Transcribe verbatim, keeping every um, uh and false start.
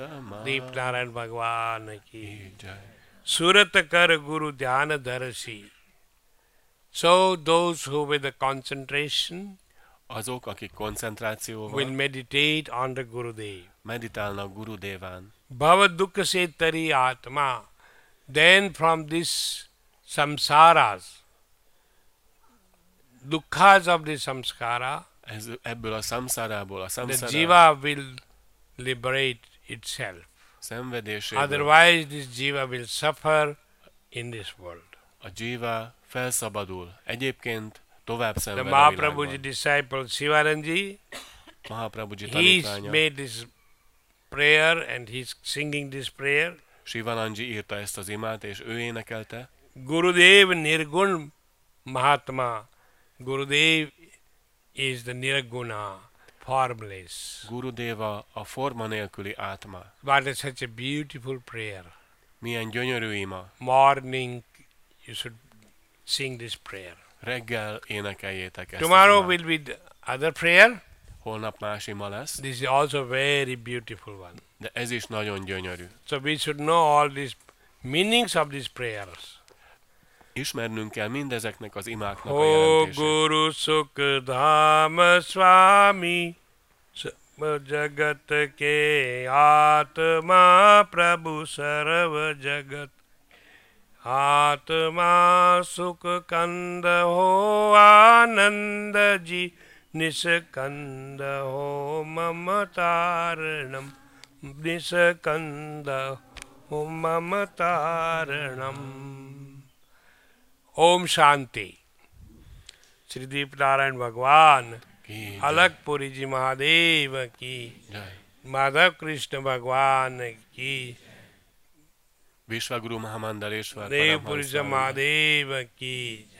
दीप नारायण भगवान की सूरत कर गुरु ध्यान दर्शी. So those who with the concentration Azok, akik koncentrációval will meditate on the Gurudev. meditálnak Gurudeván. Bhava dukkha se tari atma. Then from this samsaras, dukkhas of the samskara, Ez, ebből a samszárából, a the samszára jiva will liberate itself. szenvedéséből Otherwise this jiva will suffer in this world. a jiva felszabadul. Egyébként tovább The szenved a Mahaprabhuji világban. disciple Shivaranji, Mahaprabhuji he's tanítványa made this prayer and he's singing this prayer. Shivananji írta ezt az imát, és ő énekelte. Gurudev Nirgun Mahatma. Gurudev is the Nirguna, formless. Gurudeva a forma nélküli átma. But it's such a beautiful prayer. Milyen gyönyörű ima. Morning you should sing this prayer. Reggel énekeljétek ezt Tomorrow az imát. will be the other prayer. Holnap más ima lesz, This is also very beautiful one. de ez is nagyon gyönyörű. So we should know all these meanings of these prayers. Ismernünk kell mindezeknek az imáknak a O jelentését. Guru Sukadhama Swami Jagat ke Atma Prabhu Sarva Jagat Atma Sukh Kanda Ho Ananda Ji Niskanda Ho Mamataranam Niskanda Ho Mamataranam. Om Shanti. Shri Deep Narayan Bhagwan, Ki Alakpuri Ji Mahadeva ki, jai. Madhav Krishna Bhagwan ki, Vishwaguru Mahamandaleshwar Dev Paramhans Purusha Swami. Mahadeva ki.